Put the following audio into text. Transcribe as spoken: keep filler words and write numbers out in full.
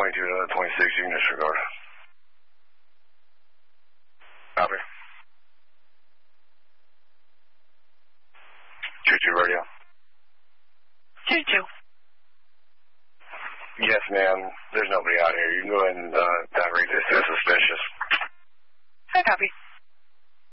twenty-two to twenty-six, you can disregard. Copy. two two radio. two two. Yes, ma'am. There's nobody out here. You can go ahead and uh, divert this as suspicious. I copy.